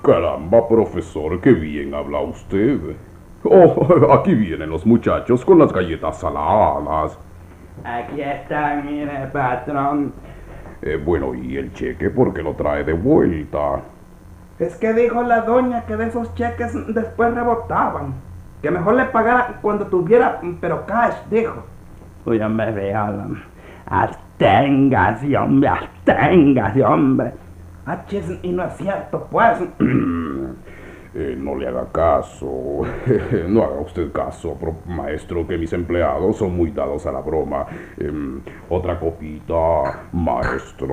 Caramba, profesor, qué bien habla usted. Oh, aquí vienen los muchachos con las galletas saladas. Aquí están, mire, patrón. Bueno, ¿y el cheque por qué lo trae de vuelta? Es que dijo la doña que de esos cheques después rebotaban. Que mejor le pagara cuando tuviera, pero cash, dijo. Uy, hombre, viejo. Absténgase, hombre, absténgase, hombre. Ah, chis, y no es cierto, pues. No le haga caso. No haga usted caso, maestro, que mis empleados son muy dados a la broma. Otra copita, maestro.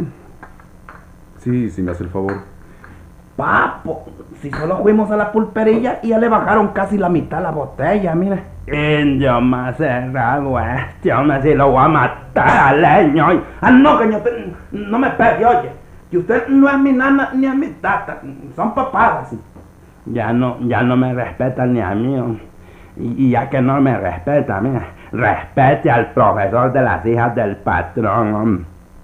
Sí, me hace el favor. Papo, si solo fuimos a la pulpería y ya le bajaron casi la mitad la botella, mire. Indio más cerrado este, hombre, si lo voy a matar al leño. Ah, no, que usted no me pegue, oye. Que usted no es mi nana ni es mi tata, son papadas. Ya no me respeta ni a mí. Y ya que no me respeta, mire, respete al profesor de las hijas del patrón.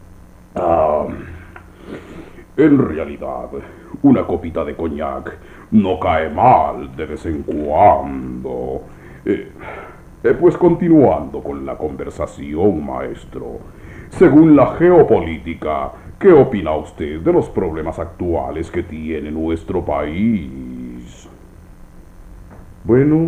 En realidad, una copita de coñac no cae mal de vez en cuando. Pues continuando con la conversación, maestro. Según la geopolítica, ¿qué opina usted de los problemas actuales que tiene nuestro país? Bueno,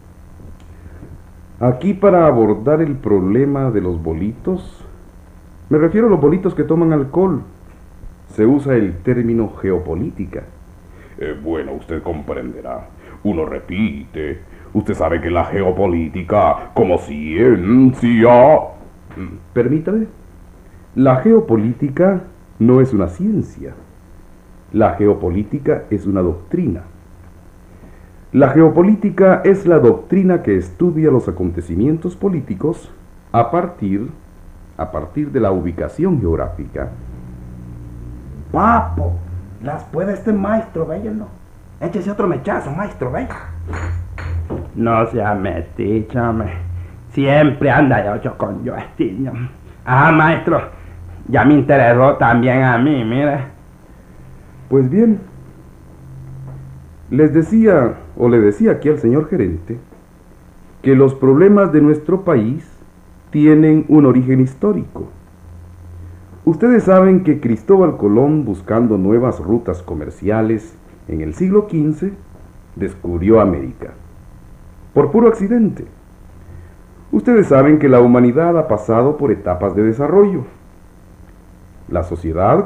aquí para abordar el problema de los bolitos, me refiero a los bolitos que toman alcohol. Se usa el término geopolítica. Bueno, usted comprenderá. Uno repite. Usted sabe que la geopolítica, como ciencia... Permítame. La geopolítica no es una ciencia. La geopolítica es una doctrina. La geopolítica es la doctrina que estudia los acontecimientos políticos a partir de la ubicación geográfica. Papo, las puede este maestro, véyelo. Échese otro mechazo, maestro, vaya. No sea metiche, hombre. Siempre anda de ocho con yo, estiño. Ah, maestro, ya me interesó también a mí, mire. Pues bien, le decía aquí al señor gerente que los problemas de nuestro país tienen un origen histórico. Ustedes saben que Cristóbal Colón, buscando nuevas rutas comerciales en el siglo XV, descubrió América. Por puro accidente. Ustedes saben que la humanidad ha pasado por etapas de desarrollo. La sociedad